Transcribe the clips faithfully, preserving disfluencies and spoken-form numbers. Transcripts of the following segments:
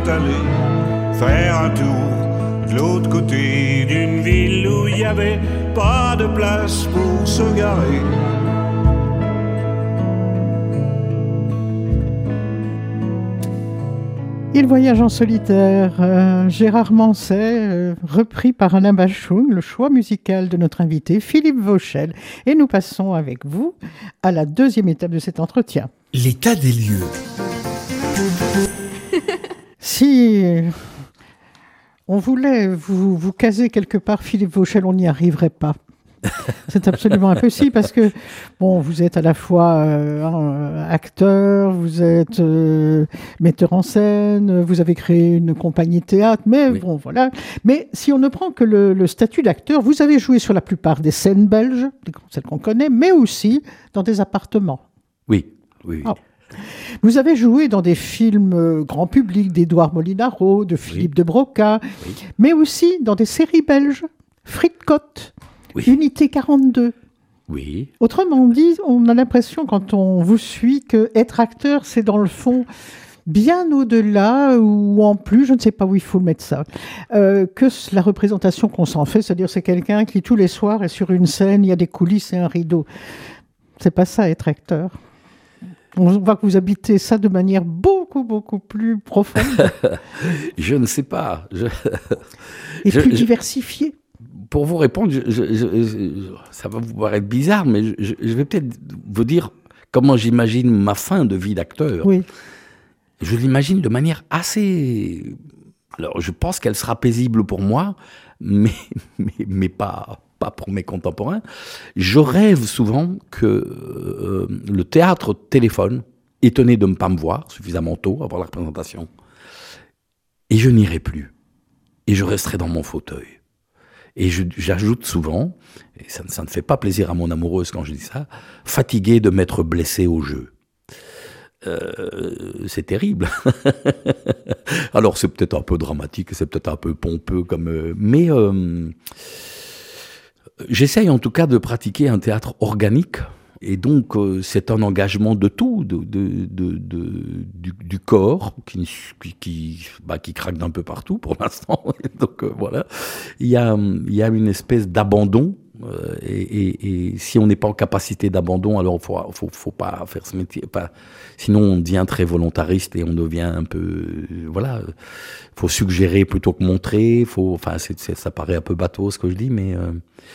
Aller faire un tour de l'autre côté d'une ville où il n'y avait pas de place pour se garer. Il voyage en solitaire, euh, Gérard Manset, euh, repris par Alain Bachung, le choix musical de notre invité Philippe Vauchel. Et nous passons avec vous à la deuxième étape de cet entretien. L'état des lieux. Si on voulait vous, vous caser quelque part, Philippe Vauchel, on n'y arriverait pas. C'est absolument impossible parce que bon, vous êtes à la fois euh, acteur, vous êtes euh, metteur en scène, vous avez créé une compagnie de théâtre, mais oui. bon voilà. Mais si on ne prend que le, le statut d'acteur, vous avez joué sur la plupart des scènes belges, celles qu'on connaît, mais aussi dans des appartements. Oui, oui. Oh. Vous avez joué dans des films euh, grand public d'Édouard Molinaro, de Philippe oui. de Broca, oui. mais aussi dans des séries belges, Frites-Côtes, oui. Unité quarante-deux. Oui. Autrement dit, on a l'impression quand on vous suit qu'être acteur, c'est dans le fond bien au-delà ou en plus, je ne sais pas où il faut le mettre ça, euh, que la représentation qu'on s'en fait, c'est-à-dire c'est quelqu'un qui tous les soirs est sur une scène, il y a des coulisses et un rideau. C'est pas ça être acteur. On voit que vous habitez ça de manière beaucoup, beaucoup plus profonde. Je ne sais pas. Je... Et je, plus je... diversifié. Pour vous répondre, je, je, je, ça va vous paraître bizarre, mais je, je vais peut-être vous dire comment j'imagine ma fin de vie d'acteur. Oui. Je l'imagine de manière assez... Alors, je pense qu'elle sera paisible pour moi, mais, mais, mais pas... pas pour mes contemporains. Je rêve souvent que euh, le théâtre téléphone, étonné de ne pas me voir suffisamment tôt avant la représentation, et je n'irai plus. Et je resterai dans mon fauteuil. Et je, j'ajoute souvent, et ça, ça ne fait pas plaisir à mon amoureuse quand je dis ça, fatigué de m'être blessé au jeu. Euh, c'est terrible. Alors c'est peut-être un peu dramatique, c'est peut-être un peu pompeux, comme, euh, mais... Euh, J'essaye en tout cas de pratiquer un théâtre organique, et donc euh, c'est un engagement de tout, de, de, de, de, du, du corps qui, qui, qui, bah, qui craque d'un peu partout pour l'instant. Donc euh, voilà, il y a, il y a une espèce d'abandon, euh, et, et, et si on n'est pas en capacité d'abandon, alors il faut, faut, faut pas faire ce métier. Pas, sinon on devient très volontariste et on devient un peu, euh, voilà, faut suggérer plutôt que montrer. Faut, enfin, c'est, c'est, ça paraît un peu bateau ce que je dis, mais euh,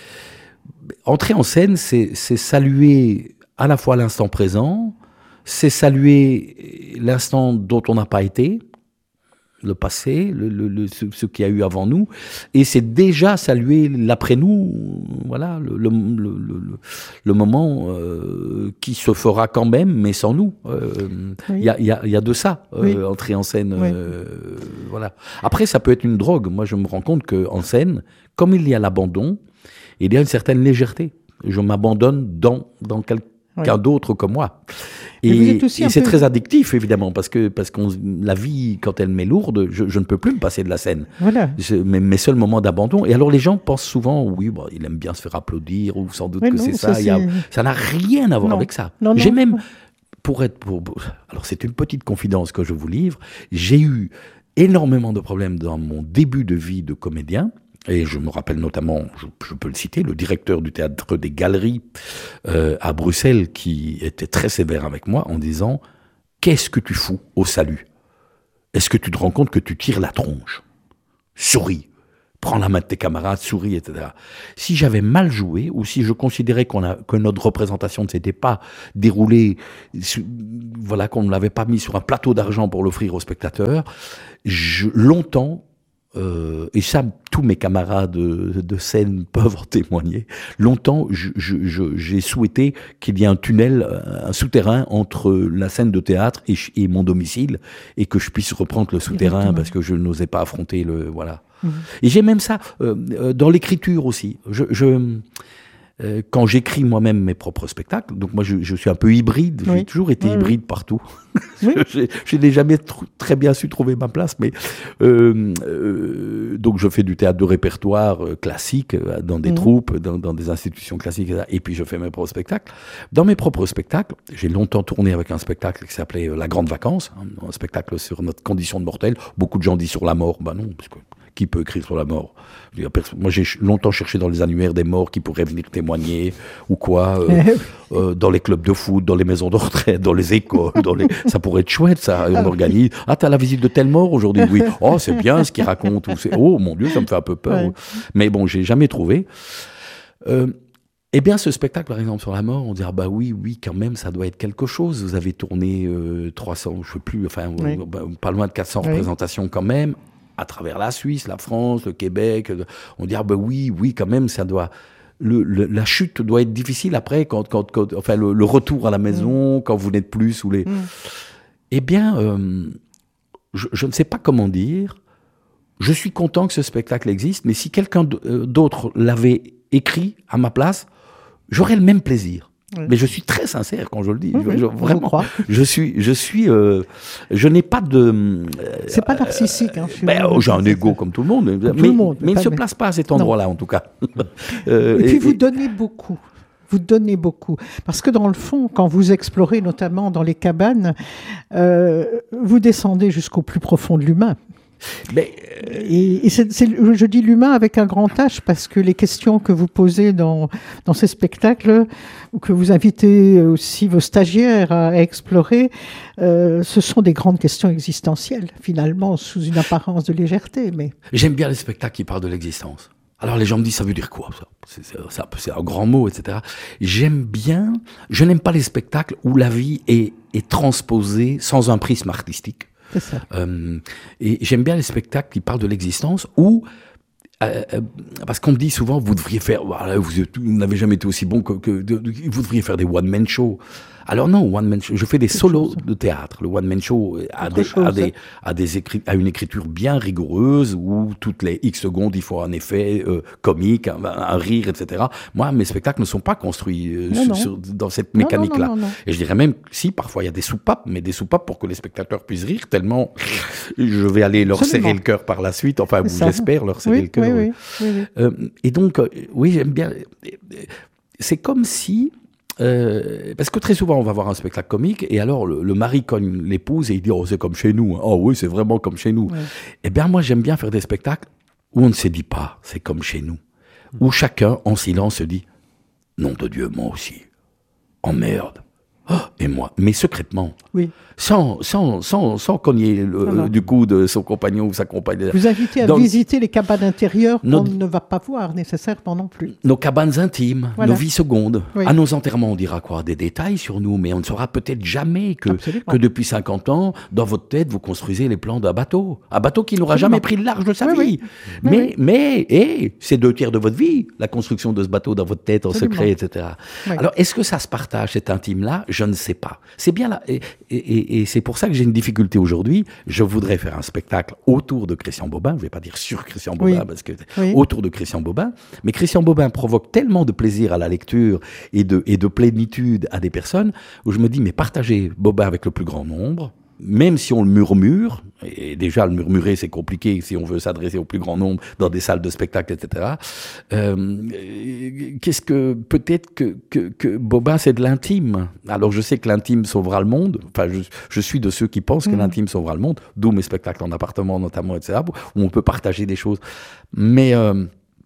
entrer en scène, c'est, c'est saluer à la fois l'instant présent, c'est saluer l'instant dont on n'a pas été, le passé, le, le, le, ce, ce qu'il y a eu avant nous, et c'est déjà saluer l'après-nous, voilà, le, le, le, le, le moment euh, qui se fera quand même, mais sans nous. Il euh, oui. y, a, y, a, y a de ça, euh, oui. entrer en scène. Oui. Euh, voilà. Après, ça peut être une drogue. Moi, je me rends compte qu'en scène, comme il y a l'abandon, il y a une certaine légèreté. Je m'abandonne dans, dans quelqu'un oui. d'autre que moi. Et, et c'est peu... très addictif, évidemment, parce que parce qu'on la vie, quand elle m'est lourde, je, je ne peux plus me passer de la scène. Voilà. C'est mes, mes seuls moments d'abandon. Et alors, les gens pensent souvent, oui, bon, il aime bien se faire applaudir, ou sans doute oui, que non, c'est ça. ça c'est... A, ça n'a rien à voir non. avec ça. Non, non, j'ai non. même, pour être... Pour, alors, c'est une petite confidence que je vous livre. J'ai eu énormément de problèmes dans mon début de vie de comédien. Et je me rappelle notamment, je, je peux le citer, le directeur du théâtre des Galeries euh, à Bruxelles, qui était très sévère avec moi en disant « Qu'est-ce que tu fous au salut ? Est-ce que tu te rends compte que tu tires la tronche ? Souris, prends la main de tes camarades, souris, et cetera » Si j'avais mal joué, ou si je considérais qu'on a, que notre représentation ne s'était pas déroulée, voilà, qu'on ne l'avait pas mis sur un plateau d'argent pour l'offrir aux spectateurs, je, longtemps, Euh, et ça, tous mes camarades de, de scène peuvent en témoigner. Longtemps, je, je, je, j'ai souhaité qu'il y ait un tunnel, un souterrain entre la scène de théâtre et, et mon domicile, et que je puisse reprendre le souterrain Exactement. Parce que je n'osais pas affronter le, voilà. Mmh. Et j'ai même ça euh, dans l'écriture aussi. Je, je, euh, quand j'écris moi-même mes propres spectacles, donc moi je, je suis un peu hybride, oui. j'ai toujours été oui, hybride oui. partout. Oui. je n'ai jamais tr- très bien su trouver ma place, mais euh, euh, donc je fais du théâtre de répertoire euh, classique euh, dans des mmh. troupes, dans, dans des institutions classiques, et puis je fais mes propres spectacles. Dans mes propres spectacles, j'ai longtemps tourné avec un spectacle qui s'appelait La Grande Vacance, hein, un spectacle sur notre condition de mortel. Beaucoup de gens disent sur la mort, ben non, parce que qui peut écrire sur la mort? Moi, j'ai longtemps cherché dans les annuaires des morts qui pourraient venir témoigner, ou quoi, euh, euh, dans les clubs de foot, dans les maisons de retraite, dans les écoles, dans les... ça pourrait être chouette, ça, on organise. Ah, t'as la visite de tel mort aujourd'hui? Oui. Oh, c'est bien ce qu'il raconte. Ou c'est... Oh, mon Dieu, ça me fait un peu peur. Ouais. Mais bon, j'ai jamais trouvé. Euh, Eh bien, ce spectacle, par exemple, sur la mort, on dit, ah bah oui, oui, quand même, ça doit être quelque chose. Vous avez tourné euh, trois cents, je ne sais plus, enfin, oui. euh, pas loin de quatre cents oui. représentations quand même, à travers la Suisse, la France, le Québec. On dit, ah bah oui, oui, quand même, ça doit... Le, le, la chute doit être difficile après, quand, quand, quand, enfin, le, le retour à la maison, mmh. quand vous n'êtes plus sous les... Mmh. Eh bien, euh, je, je ne sais pas comment dire. Je suis content que ce spectacle existe, mais si quelqu'un d'autre l'avait écrit à ma place, j'aurais le même plaisir. Oui. Mais je suis très sincère quand je le dis. Oui, je, oui, je, vraiment, je suis, je suis, euh, je n'ai pas de. Euh, c'est pas narcissique. Hein, ben, j'ai un ego comme tout le monde, mais, tout le monde, mais il ne se place pas à cet endroit-là, non. en tout cas. euh, et, et puis vous et... donnez beaucoup. Vous donnez beaucoup. Parce que dans le fond, quand vous explorez, notamment dans les cabanes, euh, vous descendez jusqu'au plus profond de l'humain. Mais, euh... Et, et c'est, c'est, je dis l'humain avec un grand H parce que les questions que vous posez dans, dans ces spectacles, ou que vous invitez aussi vos stagiaires à, à explorer, euh, ce sont des grandes questions existentielles, finalement, sous une apparence de légèreté. Mais... J'aime bien les spectacles qui parlent de l'existence. Alors les gens me disent, ça veut dire quoi ça c'est, c'est, c'est, un, c'est un grand mot, et cetera. J'aime bien, je n'aime pas les spectacles où la vie est, est transposée sans un prisme artistique. C'est ça. Euh, et j'aime bien les spectacles qui parlent de l'existence où, euh, parce qu'on me dit souvent, vous devriez faire, voilà, vous, êtes, vous n'avez jamais été aussi bon que, que de, de, vous devriez faire des one-man shows. Alors non, one-man show, je fais des solos de théâtre. Le one-man show a, des, chose, a, des, a, des écrit, a une écriture bien rigoureuse où toutes les X secondes, il faut un effet euh, comique, un, un rire, et cetera. Moi, mes spectacles ne sont pas construits euh, non, sur, non. Sur, dans cette mécanique-là. Non, non, non, non. Et je dirais même, si, parfois, il y a des soupapes, mais des soupapes pour que les spectateurs puissent rire, tellement je vais aller leur Absolument. serrer le cœur par la suite. Enfin, j'espère leur serrer oui, le cœur. Oui, oui, oui, oui. Euh, et donc, euh, oui, j'aime bien... C'est comme si... Euh, parce que très souvent on va voir un spectacle comique et alors le, le mari cogne l'épouse et il dit oh c'est comme chez nous, hein. Oh oui c'est vraiment comme chez nous. Ouais. Et bien moi j'aime bien faire des spectacles où on ne se dit pas c'est comme chez nous, mmh. où chacun en silence se dit nom de Dieu moi aussi, oh merde, oh, et moi, mais secrètement, oui. sans, sans, sans, sans cogner le, euh, du coup de son compagnon ou sa compagne. Vous invitez à Dans... visiter les cabanes intérieures qu'on Notre... ne va pas voir nécessairement non plus. Nos cabanes intimes, voilà. Nos vies secondes. Oui. À nos enterrements, on dira quoi? Des détails sur nous, mais on ne saura peut-être jamais que, que depuis cinquante ans, dans votre tête, vous construisez les plans d'un bateau. Un bateau qui n'aura Absolument. jamais pris le large de sa oui, vie. Oui. Mais, oui. mais hey, c'est deux tiers de votre vie, la construction de ce bateau dans votre tête en Absolument. secret, et cetera. Oui. Alors, est-ce que ça se partage, cet intime-là? Je ne sais pas. C'est bien là. Et, et, et, et c'est pour ça que j'ai une difficulté aujourd'hui. Je voudrais faire un spectacle autour de Christian Bobin. Je ne vais pas dire sur Christian Bobin, oui. parce que oui. autour de Christian Bobin. Mais Christian Bobin provoque tellement de plaisir à la lecture et de, et de plénitude à des personnes où je me dis, mais partagez Bobin avec le plus grand nombre. Même si on le murmure, et déjà le murmurer c'est compliqué si on veut s'adresser au plus grand nombre dans des salles de spectacle, et cetera. Euh, qu'est-ce que peut-être que, que, que Bobin c'est de l'intime. Alors je sais que l'intime sauvera le monde. Enfin je, je suis de ceux qui pensent mmh. que l'intime sauvera le monde. D'où mes spectacles en appartement notamment, et cetera. Où on peut partager des choses. Mais euh,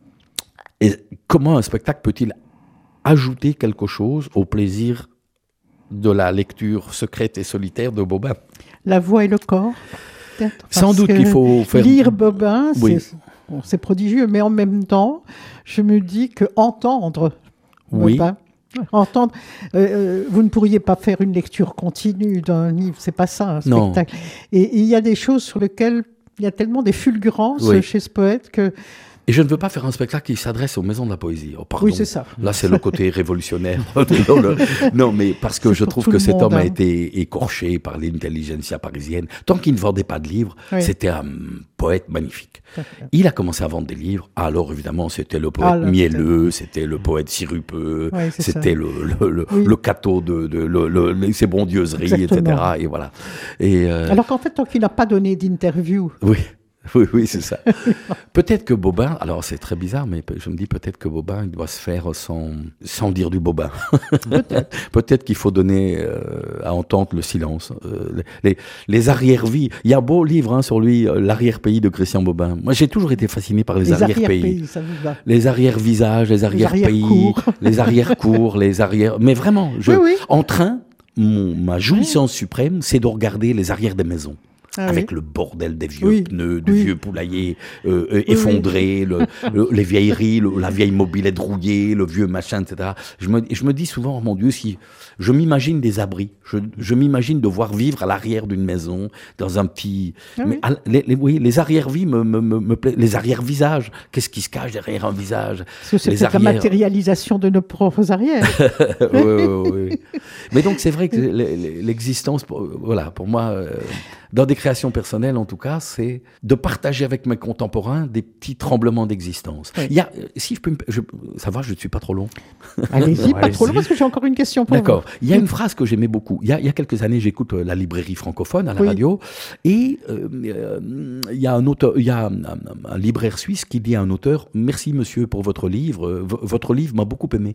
et comment un spectacle peut-il ajouter quelque chose au plaisir de la lecture secrète et solitaire de Bobin? La voix et le corps, peut-être. Sans doute qu'il faut faire... Lire Bobin, oui. c'est, bon, c'est prodigieux, mais en même temps, je me dis que entendre oui. Bobin, entendre, euh, vous ne pourriez pas faire une lecture continue d'un livre, c'est pas ça, un spectacle. Non. Et il y a des choses sur lesquelles il y a tellement des fulgurances oui. chez ce poète que Et je ne veux pas faire un spectacle qui s'adresse aux maisons de la poésie. Oh, pardon. Oui, c'est ça. Là, c'est le côté révolutionnaire. non, le... non, mais parce que c'est je pour trouve tout que le cet monde, homme a hein. été écorché par l'intelligentsia parisienne. Tant qu'il ne vendait pas de livres, Oui. c'était un poète magnifique. Parfait. Il a commencé à vendre des livres. Alors, évidemment, c'était le poète Ah, là, mielleux, c'était le poète sirupeux, Oui, c'est c'était ça. le, le, le, Oui. le cateau de, de le, le, le- ses bondieuseries, Exactement. et cetera. Et voilà. Et, euh, Alors qu'en fait, tant qu'il n'a pas donné d'interview, oui, oui, oui, c'est ça. Peut-être que Bobin, alors c'est très bizarre, mais je me dis peut-être que Bobin il doit se faire sans, sans dire du Bobin. peut-être. Peut-être qu'il faut donner euh, à entendre le silence. Euh, les, les arrière-vies. Il y a un beau livre hein, sur lui, euh, L'arrière-pays de Christian Bobin. Moi, j'ai toujours été fasciné par les, Les arrière-pays. arrière-pays, ça vous va. Les arrière-visages, les arrière-pays, arrière-cours. les arrière-cours, les arrière... Mais vraiment, je, Oui, oui. en train, mon, ma jouissance suprême, c'est de regarder les arrières des maisons. Ah avec oui. le bordel des vieux Oui, pneus, du oui. vieux poulailler euh, euh, Oui, effondré, le, le- les vieilleries, le- la vieille mobilette rouillée, le vieux machin, et cetera. Je me, je me dis souvent, oh mon Dieu, si je m'imagine des abris, je, je m'imagine devoir vivre à l'arrière d'une maison, dans un petit... Ah mais oui. à- les, les, oui, les arrière-vies me, me, me, me plaisent, les arrière-visages. Qu'est-ce qui se cache derrière un visage? Parce que c'est Les peut-être la arrières. matérialisation de nos propres arrières. oui, oui, oui. Mais donc c'est vrai que l'existence, pour- voilà, pour moi, euh, dans des créations personnelles en tout cas, c'est de partager avec mes contemporains des petits tremblements d'existence. Oui. Il y a, euh, si je peux, me- je, ça va, je ne suis pas trop long. Allez-y, pas Allez-y. trop long parce que j'ai encore une question pour D'accord. vous. Il y a une phrase que j'aimais beaucoup. Il y a, il y a quelques années, j'écoute euh, la librairie francophone à la Oui. radio, et euh, euh, il y a un auteur, il y a un, un- un libraire suisse qui dit à un auteur: merci monsieur pour votre livre. Euh, v- votre livre m'a beaucoup aimé.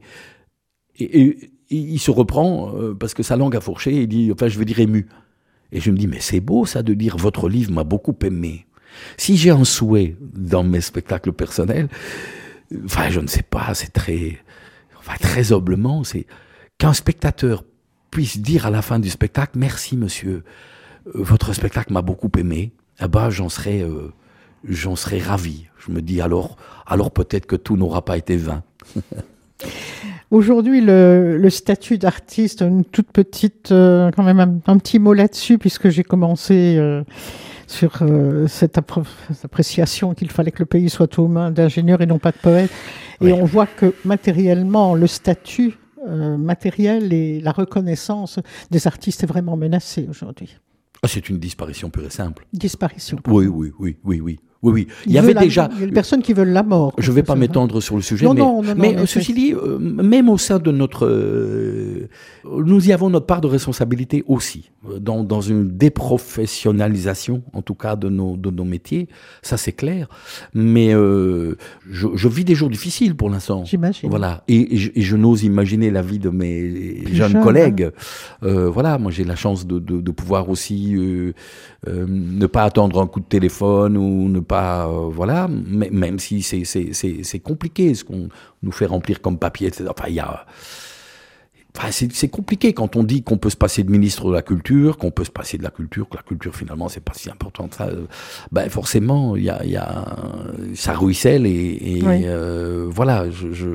Et, et- et il se reprend euh, parce que sa langue a fourché et il dit, enfin je veux dire ému. Et je me dis, mais c'est beau ça de dire votre livre m'a beaucoup aimé. Si j'ai un souhait dans mes spectacles personnels, euh, enfin je ne sais pas, c'est très, enfin très humblement, c'est qu'un spectateur puisse dire à la fin du spectacle, merci monsieur, euh, votre spectacle m'a beaucoup aimé. Eh ben j'en serais, euh, j'en serais ravi. Je me dis alors, alors peut-être que tout n'aura pas été vain. Aujourd'hui, le, le statut d'artiste, une toute petite, euh, quand même un, un petit mot là-dessus, puisque j'ai commencé euh, sur euh, cette, appro- cette appréciation qu'il fallait que le pays soit aux mains d'ingénieurs et non pas de poètes. Et Ouais. on voit que matériellement, le statut euh, matériel et la reconnaissance des artistes est vraiment menacé aujourd'hui. Ah, c'est une disparition pure et simple. Disparition. Oui, oui, oui, oui, oui. Oui, oui. Il y veut avait la- déjà. Il y a des personnes qui veulent la mort. Je ne vais pas C'est ça. m'étendre sur le sujet, Non, mais, non, non, non, mais mais euh, c'est- ceci dit, euh, même au sein de notre... euh, nous y avons notre part de responsabilité aussi, euh, dans, dans une déprofessionnalisation, en tout cas, de nos, de nos métiers, ça c'est clair. Mais euh, je, je vis des jours difficiles pour l'instant. J'imagine. Voilà, et, et je, et je n'ose imaginer la vie de mes Plus jeunes jeunes, collègues. Euh, voilà, moi j'ai la chance de, de, de pouvoir aussi euh, euh, ne pas attendre un coup de téléphone ou ne pas, euh, voilà, mais, même si c'est c'est c'est c'est compliqué ce qu'on nous fait remplir comme papier, et cetera. Enfin, il y a Enfin, c'est, c'est compliqué quand on dit qu'on peut se passer de ministre de la Culture, qu'on peut se passer de la culture, que la culture finalement c'est pas si important que ça. Euh, Ben forcément, il y a, il y a, ça ruisselle et, et Oui. euh, voilà, je, je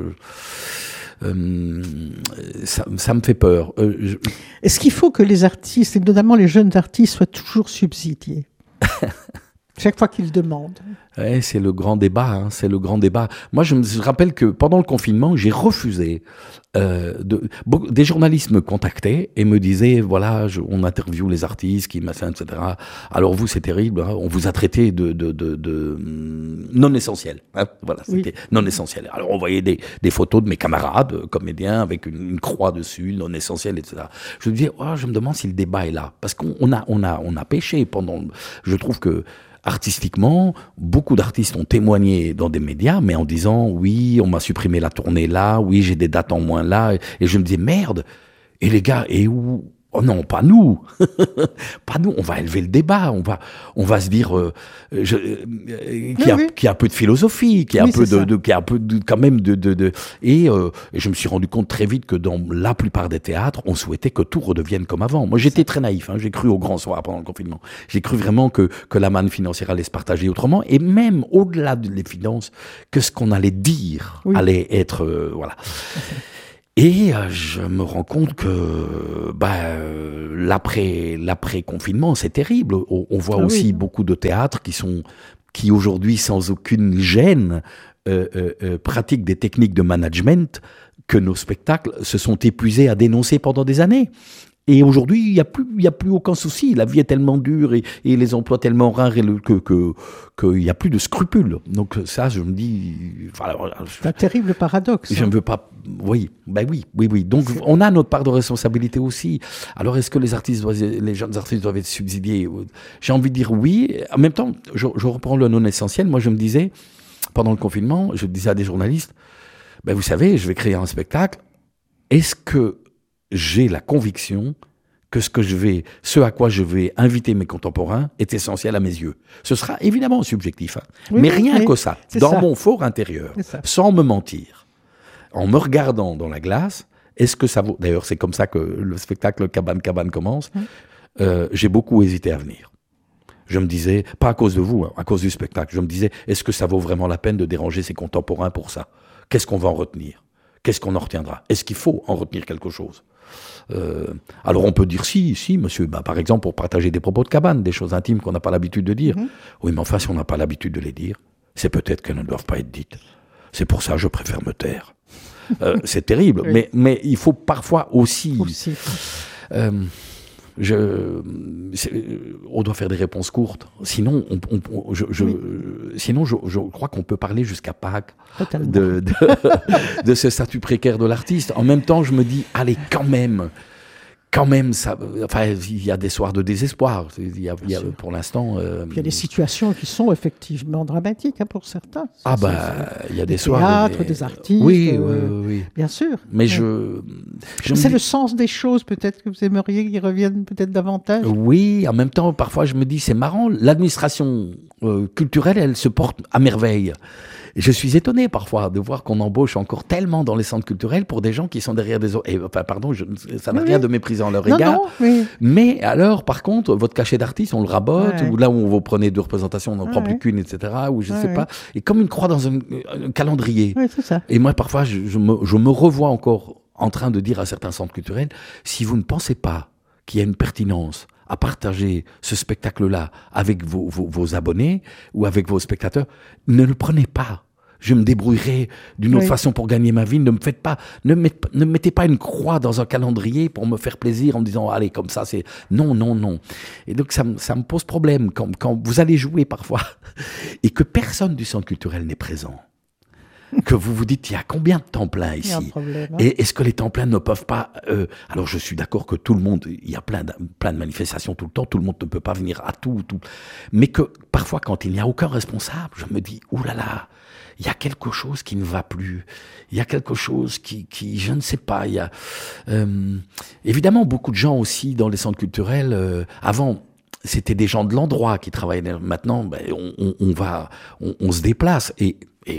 euh, ça, ça me fait peur. Euh, je- Est-ce qu'il faut que les artistes, et notamment les jeunes artistes, soient toujours subsidiés chaque fois qu'ils demandent? Ouais, c'est le grand débat, hein, c'est le grand débat. Moi, je me je rappelle que pendant le confinement, j'ai refusé. Euh, de, beaucoup- des journalistes me contactaient et me disaient, voilà, je, on interviewe les artistes, qui machin, et cetera. Alors vous, c'est terrible, hein, on vous a traité de, de, de, de hum, non essentiel. Hein, voilà, Oui. c'était non essentiel. Alors on voyait des, des photos de mes camarades euh, comédiens avec une, une croix dessus, non essentiel, et cetera. Je me disais, oh, je me demande si le débat est là, parce qu'on on a, on a, on a pêché pendant. Je trouve que artistiquement, beaucoup d'artistes ont témoigné dans des médias, mais en disant, oui, on m'a supprimé la tournée là, oui, j'ai des dates en moins là, et je me dis, merde, et les gars, et où? Oh non, pas nous, pas nous. On va élever le débat. On va, on va se dire euh, je, euh, qu'il y a, Oui, oui. qu'il y a un peu de philosophie, qu'il y a Oui, un peu c'est de, ça. de, qu'il y a un peu de, quand même de, de, de et, euh, et je me suis rendu compte très vite que dans la plupart des théâtres, on souhaitait que tout redevienne comme avant. Moi, j'étais très naïf. Hein, j'ai cru au grand soir pendant le confinement. J'ai cru vraiment que que la manne financière allait se partager autrement, et même au-delà des finances, que ce qu'on allait dire Oui. allait être euh, voilà. Et euh, je me rends compte que bah, euh, l'après, l'après-confinement, c'est terrible. On, on voit Ah aussi oui. beaucoup de théâtres qui sont, qui aujourd'hui, sans aucune gêne, euh, euh, euh, pratiquent des techniques de management que nos spectacles se sont épuisés à dénoncer pendant des années. Et aujourd'hui, il n'y a plus, il y a plus aucun souci. La vie est tellement dure et, et les emplois tellement rares et le, que, que, qu'il n'y a plus de scrupules. Donc ça, je me dis... Enfin, c'est un terrible paradoxe. Je ne veux pas... Oui, ben oui, oui, oui. Donc on a notre part de responsabilité aussi. Alors est-ce que les artistes, doivent, les jeunes artistes doivent être subsidiés? J'ai envie de dire oui. En même temps, je, je reprends le non essentiel. Moi, je me disais, pendant le confinement, je disais à des journalistes, ben vous savez, je vais créer un spectacle. Est-ce que j'ai la conviction que ce que je vais, ce à quoi je vais inviter mes contemporains est essentiel à mes yeux. Ce sera évidemment subjectif, hein, oui, mais rien oui, que ça, dans ça. Mon fort intérieur, sans me mentir, en me regardant dans la glace, est-ce que ça vaut... D'ailleurs, c'est comme ça que le spectacle Cabane Cabane commence. Hum. Euh, j'ai beaucoup hésité à venir. Je me disais, pas à cause de vous, hein, à cause du spectacle, je me disais, est-ce que ça vaut vraiment la peine de déranger ses contemporains pour ça? Qu'est-ce qu'on va en retenir? Qu'est-ce qu'on en retiendra? Est-ce qu'il faut en retenir quelque chose? Euh, alors on peut dire si, si, monsieur, bah, par exemple pour partager des propos de cabane, des choses intimes qu'on n'a pas l'habitude de dire. Mmh. Oui, mais enfin, si on n'a pas l'habitude de les dire, c'est peut-être qu'elles ne doivent pas être dites. C'est pour ça que je préfère me taire. Euh, c'est terrible, oui. mais, mais il faut parfois aussi... aussi. Euh, je, on doit faire des réponses courtes. Sinon, on, on, je, je, oui. sinon je, je crois qu'on peut parler jusqu'à Pâques de, de, de ce statut précaire de l'artiste. En même temps, je me dis, allez, quand même, quand même, ça, enfin, il y a des soirs de désespoir. Il y a, il y a, pour l'instant... Euh, il y a des situations qui sont effectivement dramatiques hein, pour certains. Ah ben, bah, il y a des, des soirs... Théâtres, des, des artistes... Oui, euh, oui, oui. Bien sûr. Mais oui. je... je C'est me... le sens des choses, peut-être, que vous aimeriez qu'ils reviennent peut-être davantage. Oui, en même temps, parfois, je me dis, c'est marrant, l'administration euh, culturelle, elle se porte à merveille. Je suis étonné parfois de voir qu'on embauche encore tellement dans les centres culturels pour des gens qui sont derrière des autres. Et, enfin, pardon, je, ça n'a oui. rien de méprisant à leur non, égard. Non, oui. Mais alors, par contre, votre cachet d'artiste, on le rabote, ouais. ou là où vous prenez deux représentations, on n'en ouais. prend plus qu'une, et cetera. Ou je ne ouais, sais ouais. pas. Et comme une croix dans un, un calendrier. Ouais, c'est ça. Et moi, parfois, je, je, me, je me revois encore en train de dire à certains centres culturels, si vous ne pensez pas qu'il y a une pertinence à partager ce spectacle-là avec vos, vos, vos abonnés ou avec vos spectateurs, ne le prenez pas. Je me débrouillerai d'une autre oui. façon pour gagner ma vie. Ne me faites pas, ne, met, ne mettez pas une croix dans un calendrier pour me faire plaisir en me disant, allez, comme ça, c'est... Non, non, non. Et donc, ça, ça me pose problème quand, quand vous allez jouer parfois et que personne du centre culturel n'est présent. Que vous vous dites, il y a combien de temps plein ici? Il y a un problème, hein. Et est-ce que les temps pleins ne peuvent pas... Euh, alors, je suis d'accord que tout le monde... Il y a plein de, plein de manifestations tout le temps. Tout le monde ne peut pas venir à tout, tout. Mais que parfois, quand il n'y a aucun responsable, je me dis, oulala, là là, il y a quelque chose qui ne va plus. Il y a quelque chose qui... qui je ne sais pas. Il y a... Euh, évidemment, beaucoup de gens aussi dans les centres culturels... Euh, avant... C'était des gens de l'endroit qui travaillaient. Maintenant, ben, on, on, on va, on, on se déplace et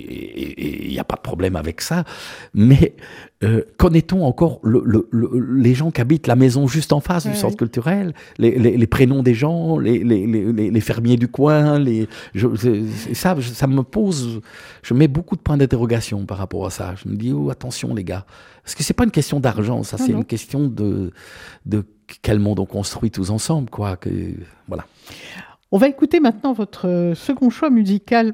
et il n'y a pas de problème avec ça. Mais euh, connaît-on encore le, le, le, les gens qui habitent la maison juste en face oui, du centre oui. culturel, les, les, les prénoms des gens, les, les, les, les fermiers du coin, les, je, ça, ça me pose. Je mets beaucoup de points d'interrogation par rapport à ça. Je me dis oh attention les gars, parce que c'est pas une question d'argent, ça, non, c'est non. une question de de quel monde on construit tous ensemble, quoi. Que, voilà. On va écouter maintenant votre second choix musical.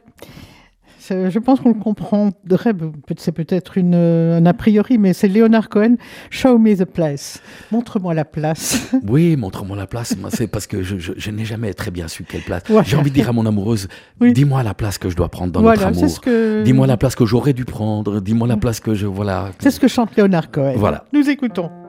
Je pense qu'on le comprendrait, c'est peut-être une, un a priori, mais c'est Leonard Cohen, Show Me the Place. Montre-moi la place. Oui, montre-moi la place. C'est parce que je, je, je n'ai jamais très bien su quelle place. Voilà. J'ai envie de dire à mon amoureuse, oui. dis-moi la place que je dois prendre dans voilà, notre amour. Que... Dis-moi la place que j'aurais dû prendre. Dis-moi la place que je... Voilà. C'est ce que chante Leonard Cohen. Voilà. Nous écoutons.